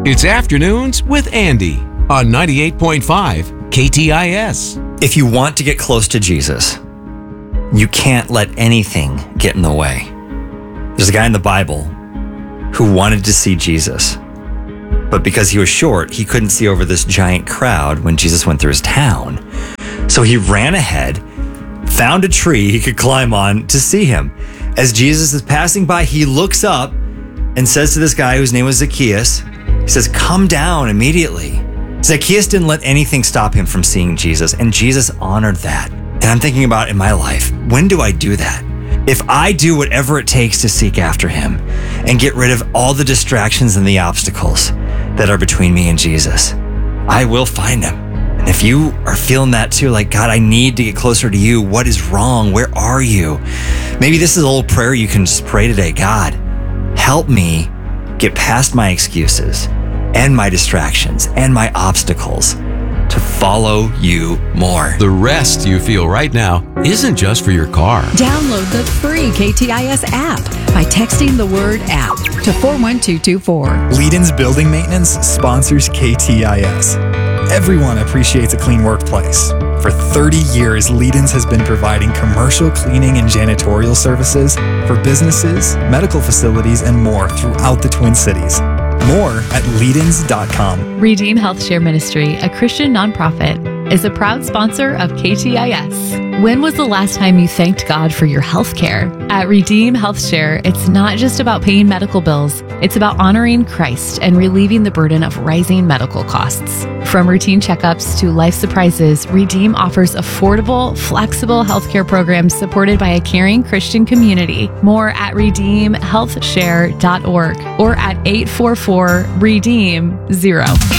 It's Afternoons with Andy on 98.5 KTIS. If you want to get close to Jesus, you can't let anything get in the way. There's a guy in the Bible who wanted to see Jesus, but because he was short, he couldn't see over this giant crowd when Jesus went through his town. So he ran ahead, found a tree he could climb on to see him. As Jesus is passing by, he looks up and says to this guy whose name was Zacchaeus, he says, "Come down immediately." Zacchaeus didn't let anything stop him from seeing Jesus, and Jesus honored that. And I'm thinking about in my life, when do I do that? If I do whatever it takes to seek after him and get rid of all the distractions and the obstacles that are between me and Jesus, I will find him. And if you are feeling that too, like, God, I need to get closer to you. What is wrong? Where are you? Maybe this is a little prayer you can just pray today. God, help me get past my excuses and my distractions and my obstacles to follow you more. The rest you feel right now isn't just for your car. Download the free KTIS app by texting the word app to 41224. Leedens Building Maintenance sponsors KTIS. Everyone appreciates a clean workplace. For 30 years, Leedens has been providing commercial cleaning and janitorial services for businesses, medical facilities, and more throughout the Twin Cities. More at Leedens.com. Redeem Health Share Ministry, a Christian nonprofit, is a proud sponsor of KTIS. When was the last time you thanked God for your health care? At Redeem Health Share, it's not just about paying medical bills. It's about honoring Christ and relieving the burden of rising medical costs. From routine checkups to life surprises, Redeem offers affordable, flexible healthcare programs supported by a caring Christian community. More at redeemhealthshare.org or at 844-REDEEM-0.